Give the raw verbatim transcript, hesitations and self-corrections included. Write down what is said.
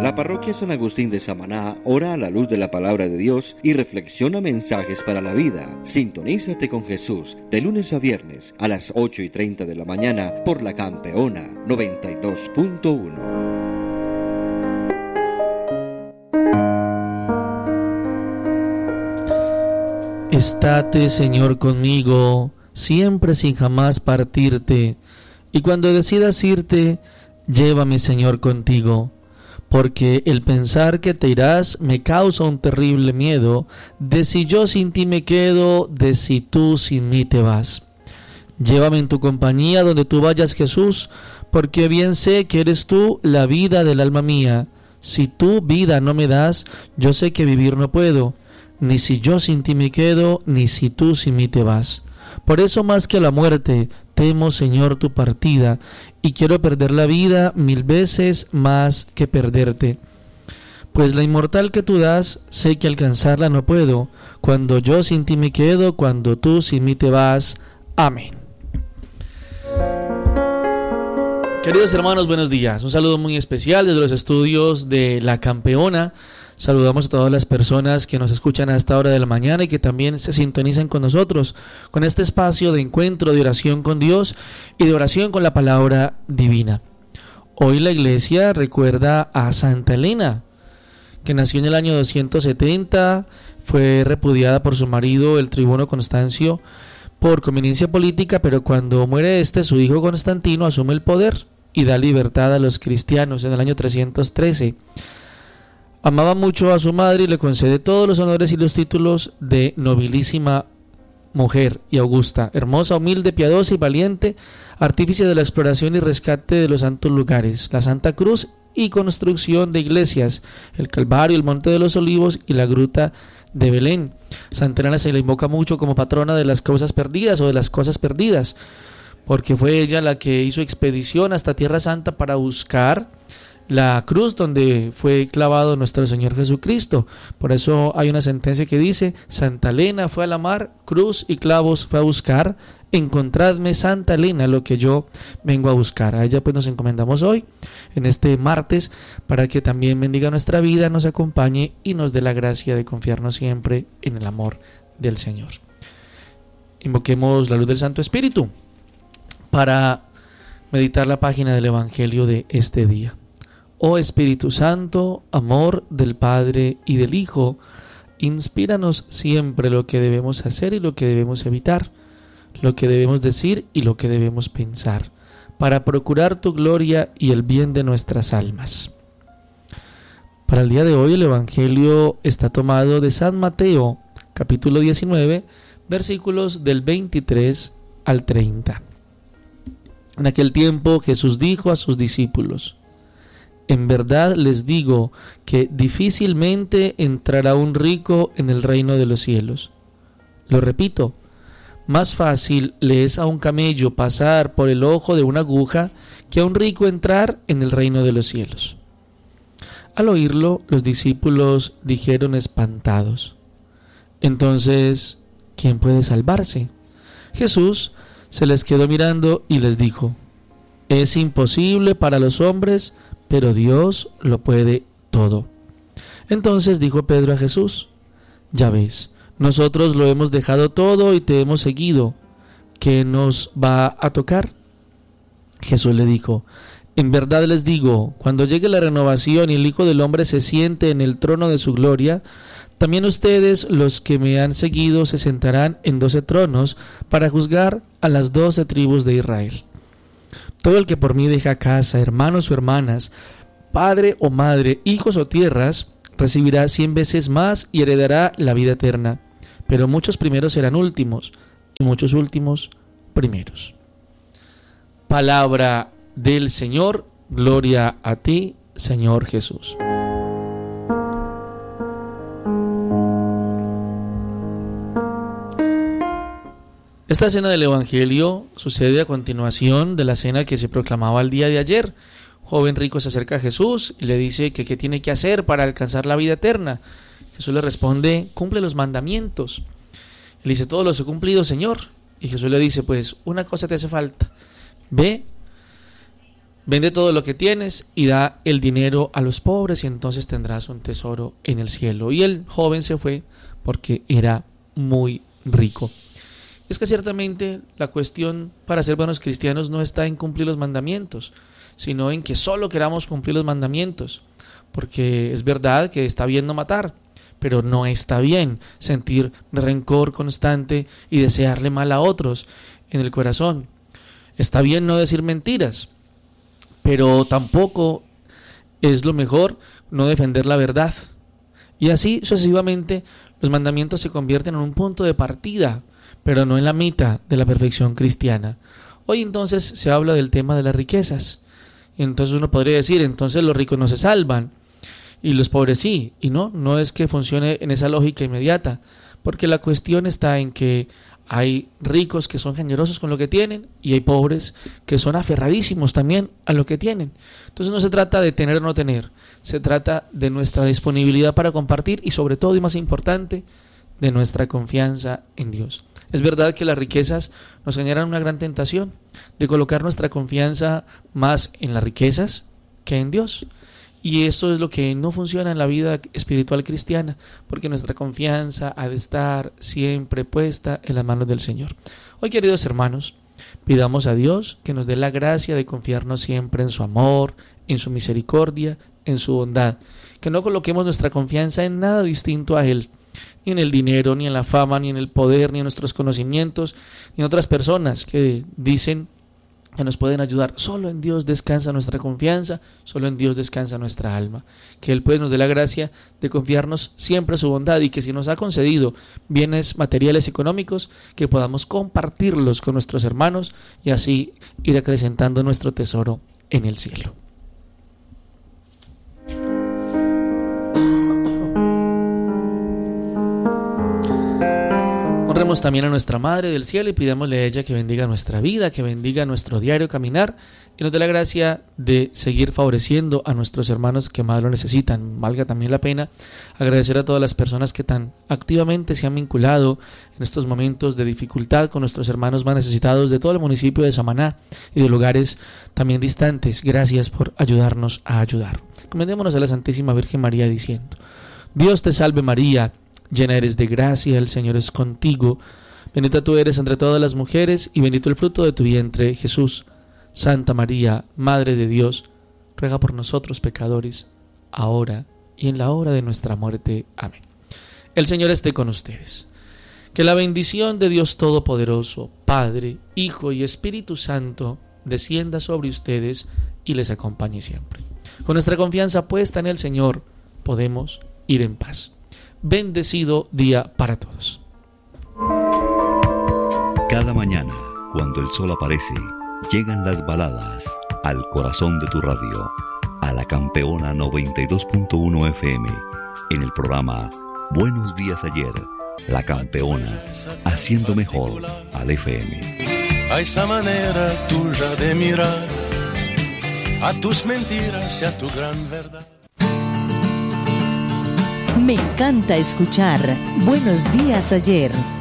La parroquia San Agustín de Samaná ora a la luz de la palabra de Dios y reflexiona mensajes para la vida. Sintonízate con Jesús de lunes a viernes a las ocho y treinta de la mañana por La Campeona noventa y dos punto uno. Estate, Señor, conmigo, siempre sin jamás partirte, y cuando decidas irte, llévame, Señor, contigo, porque el pensar que te irás me causa un terrible miedo, de si yo sin ti me quedo, de si tú sin mí te vas. Llévame en tu compañía donde tú vayas, Jesús, porque bien sé que eres tú la vida del alma mía. Si tú vida no me das, yo sé que vivir no puedo, ni si yo sin ti me quedo, ni si tú sin mí te vas. Por eso más que la muerte, temo, Señor, tu partida, y quiero perder la vida mil veces más que perderte. Pues la inmortal que tú das, sé que alcanzarla no puedo, cuando yo sin ti me quedo, cuando tú sin mí te vas. Amén. Queridos hermanos, buenos días. Un saludo muy especial desde los estudios de La Campeona. Saludamos a todas las personas que nos escuchan a esta hora de la mañana y que también se sintonizan con nosotros, con este espacio de encuentro, de oración con Dios y de oración con la palabra divina. Hoy la iglesia recuerda a Santa Elena, que nació en el año doscientos setenta, fue repudiada por su marido, el tribuno Constancio, por conveniencia política, pero cuando muere este, su hijo Constantino asume el poder y da libertad a los cristianos en el año trescientos trece. Amaba mucho a su madre y le concede todos los honores y los títulos de nobilísima mujer y augusta, hermosa, humilde, piadosa y valiente, artífice de la exploración y rescate de los santos lugares, la Santa Cruz y construcción de iglesias, el Calvario, el Monte de los Olivos y la Gruta de Belén. Santa Elena se le invoca mucho como patrona de las causas perdidas o de las cosas perdidas, porque fue ella la que hizo expedición hasta Tierra Santa para buscar la cruz donde fue clavado nuestro Señor Jesucristo. Por eso hay una sentencia que dice: Santa Elena fue a la mar, cruz y clavos fue a buscar, encontradme, Santa Elena, lo que yo vengo a buscar. A ella pues nos encomendamos hoy, en este martes, para que también bendiga nuestra vida, nos acompañe y nos dé la gracia de confiarnos siempre en el amor del Señor. Invoquemos la luz del Santo Espíritu para meditar la página del Evangelio de este día. Oh Espíritu Santo, amor del Padre y del Hijo, inspíranos siempre lo que debemos hacer y lo que debemos evitar, lo que debemos decir y lo que debemos pensar, para procurar tu gloria y el bien de nuestras almas. Para el día de hoy el Evangelio está tomado de San Mateo, capítulo diecinueve, versículos del veintitrés al treinta. En aquel tiempo Jesús dijo a sus discípulos: en verdad les digo que difícilmente entrará un rico en el reino de los cielos. Lo repito, más fácil le es a un camello pasar por el ojo de una aguja que a un rico entrar en el reino de los cielos. Al oírlo, los discípulos dijeron espantados: entonces, ¿quién puede salvarse? Jesús se les quedó mirando y les dijo: es imposible para los hombres, pero Dios lo puede todo. Entonces dijo Pedro a Jesús: ya ves, nosotros lo hemos dejado todo y te hemos seguido. ¿Qué nos va a tocar? Jesús le dijo: en verdad les digo, cuando llegue la renovación y el Hijo del Hombre se siente en el trono de su gloria, también ustedes, los que me han seguido, se sentarán en doce tronos para juzgar a las doce tribus de Israel. Todo el que por mí deja casa, hermanos o hermanas, padre o madre, hijos o tierras, recibirá cien veces más y heredará la vida eterna. Pero muchos primeros serán últimos, y muchos últimos primeros. Palabra del Señor, gloria a ti, Señor Jesús. Esta cena del Evangelio sucede a continuación de la cena que se proclamaba el día de ayer. Un joven rico se acerca a Jesús y le dice que qué tiene que hacer para alcanzar la vida eterna. Jesús le responde: cumple los mandamientos. Él dice: todos los he cumplido, Señor. Y Jesús le dice: pues una cosa te hace falta. Ve, Vende todo lo que tienes y da el dinero a los pobres y entonces tendrás un tesoro en el cielo. Y el joven se fue porque era muy rico. Es que ciertamente la cuestión para ser buenos cristianos no está en cumplir los mandamientos, sino en que solo queramos cumplir los mandamientos. Porque es verdad que está bien no matar, pero no está bien sentir rencor constante y desearle mal a otros en el corazón. Está bien no decir mentiras, pero tampoco es lo mejor no defender la verdad. Y así sucesivamente los mandamientos se convierten en un punto de partida, pero no en la mitad de la perfección cristiana. Hoy entonces se habla del tema de las riquezas. Entonces uno podría decir, entonces los ricos no se salvan y los pobres sí. Y no, no es que funcione en esa lógica inmediata, porque la cuestión está en que hay ricos que son generosos con lo que tienen y hay pobres que son aferradísimos también a lo que tienen. Entonces no se trata de tener o no tener, se trata de nuestra disponibilidad para compartir y sobre todo y más importante, de nuestra confianza en Dios. Es verdad que las riquezas nos generan una gran tentación de colocar nuestra confianza más en las riquezas que en Dios. Y eso es lo que no funciona en la vida espiritual cristiana, porque nuestra confianza ha de estar siempre puesta en las manos del Señor. Hoy, queridos hermanos, pidamos a Dios que nos dé la gracia de confiarnos siempre en su amor, en su misericordia, en su bondad. Que no coloquemos nuestra confianza en nada distinto a Él, ni en el dinero, ni en la fama, ni en el poder, ni en nuestros conocimientos, ni en otras personas que dicen que nos pueden ayudar. Solo en Dios descansa nuestra confianza, solo en Dios descansa nuestra alma. Que Él pues nos dé la gracia de confiarnos siempre a su bondad y que si nos ha concedido bienes materiales económicos, que podamos compartirlos con nuestros hermanos y así ir acrecentando nuestro tesoro en el cielo. Honremos también a nuestra Madre del Cielo y pidámosle a ella que bendiga nuestra vida, que bendiga nuestro diario caminar y nos dé la gracia de seguir favoreciendo a nuestros hermanos que más lo necesitan. Valga también la pena agradecer a todas las personas que tan activamente se han vinculado en estos momentos de dificultad con nuestros hermanos más necesitados de todo el municipio de Samaná y de lugares también distantes. Gracias por ayudarnos a ayudar. Encomendémonos a la Santísima Virgen María diciendo: Dios te salve María, llena eres de gracia, el Señor es contigo. Bendita tú eres entre todas las mujeres y bendito el fruto de tu vientre, Jesús. Santa María, Madre de Dios, ruega por nosotros pecadores, ahora y en la hora de nuestra muerte. Amén. El Señor esté con ustedes. Que la bendición de Dios Todopoderoso, Padre, Hijo y Espíritu Santo, descienda sobre ustedes y les acompañe siempre. Con nuestra confianza puesta en el Señor, podemos ir en paz. Bendecido día para todos. Cada mañana, cuando el sol aparece, llegan las baladas al corazón de tu radio, a la Campeona noventa y dos punto uno F M, en el programa Buenos Días Ayer, la Campeona, haciendo mejor al F M. A esa manera tuya de mirar a tus mentiras y a tu gran verdad. Me encanta escuchar Buenos Días Ayer